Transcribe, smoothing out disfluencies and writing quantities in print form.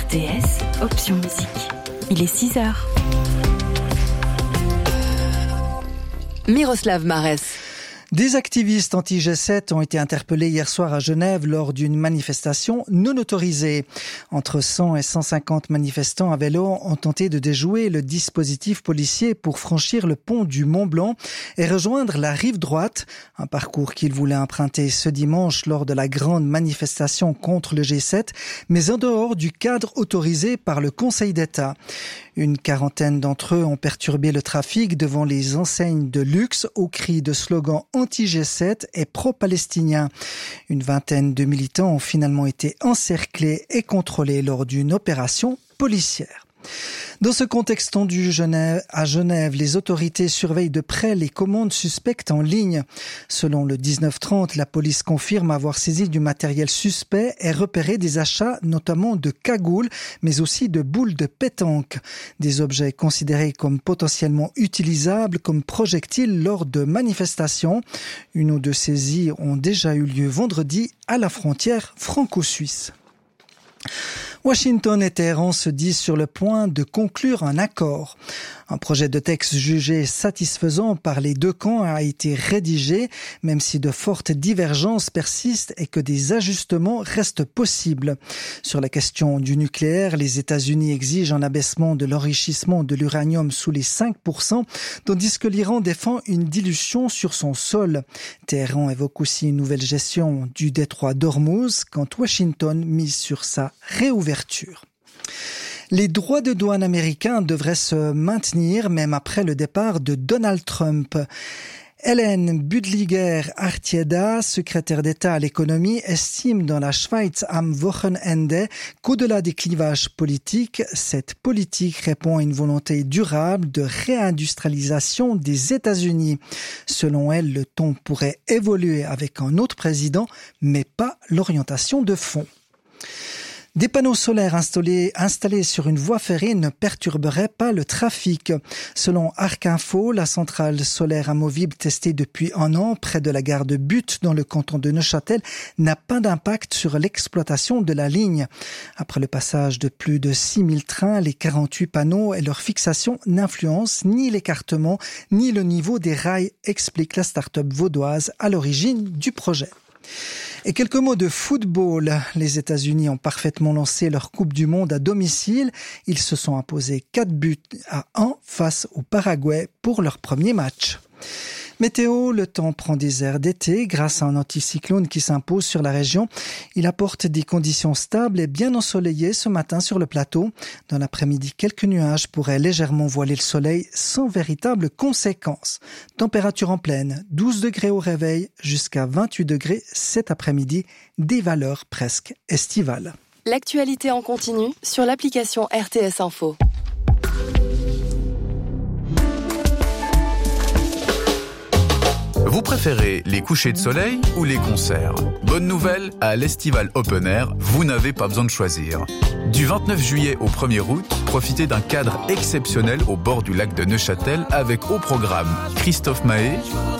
RTS, option musique. Il est 6h. Miroslav Marès. Des activistes anti-G7 ont été interpellés hier soir à Genève lors d'une manifestation non autorisée. Entre 100 et 150 manifestants à vélo ont tenté de déjouer le dispositif policier pour franchir le pont du Mont-Blanc et rejoindre la rive droite, un parcours qu'ils voulaient emprunter ce dimanche lors de la grande manifestation contre le G7, mais en dehors du cadre autorisé par le Conseil d'État. Une quarantaine d'entre eux ont perturbé le trafic devant les enseignes de luxe au cri de slogans anti-G7 et pro-palestiniens. Une vingtaine de militants ont finalement été encerclés et contrôlés lors d'une opération policière. Dans ce contexte tendu à Genève, les autorités surveillent de près les commandes suspectes en ligne. Selon le 1930, la police confirme avoir saisi du matériel suspect et repéré des achats, notamment de cagoules, mais aussi de boules de pétanque. Des objets considérés comme potentiellement utilisables comme projectiles lors de manifestations. Une ou deux saisies ont déjà eu lieu vendredi à la frontière franco-suisse. Washington et Téhéran se disent sur le point de conclure un accord. Un projet de texte jugé satisfaisant par les deux camps a été rédigé, même si de fortes divergences persistent et que des ajustements restent possibles. Sur la question du nucléaire, les États-Unis exigent un abaissement de l'enrichissement de l'uranium sous les 5%, tandis que l'Iran défend une dilution sur son sol. Téhéran évoque aussi une nouvelle gestion du détroit d'Ormuz, quand Washington mise sur sa réouverture. Les droits de douane américains devraient se maintenir même après le départ de Donald Trump. Hélène Budliger-Artieda, secrétaire d'État à l'économie, estime dans la Schweiz am Wochenende qu'au-delà des clivages politiques, cette politique répond à une volonté durable de réindustrialisation des États-Unis. Selon elle, le ton pourrait évoluer avec un autre président, mais pas l'orientation de fond. Des panneaux solaires installés sur une voie ferrée ne perturberaient pas le trafic. Selon Arc Info, la centrale solaire amovible testée depuis un an près de la gare de Butte dans le canton de Neuchâtel n'a pas d'impact sur l'exploitation de la ligne. Après le passage de plus de 6000 trains, les 48 panneaux et leur fixation n'influencent ni l'écartement ni le niveau des rails, explique la start-up vaudoise à l'origine du projet. Et quelques mots de football. Les États-Unis ont parfaitement lancé leur Coupe du Monde à domicile. Ils se sont imposés 4-1 face au Paraguay pour leur premier match. Météo, le temps prend des airs d'été grâce à un anticyclone qui s'impose sur la région. Il apporte des conditions stables et bien ensoleillées ce matin sur le plateau. Dans l'après-midi, quelques nuages pourraient légèrement voiler le soleil sans véritable conséquence. Température en pleine, 12 degrés au réveil jusqu'à 28 degrés cet après-midi, des valeurs presque estivales. L'actualité en continu sur l'application RTS Info. Vous préférez les couchers de soleil ou les concerts ? Bonne nouvelle, à l'Estival Open Air, vous n'avez pas besoin de choisir. Du 29 juillet au 1er août, profitez d'un cadre exceptionnel au bord du lac de Neuchâtel avec au programme Christophe Mahé,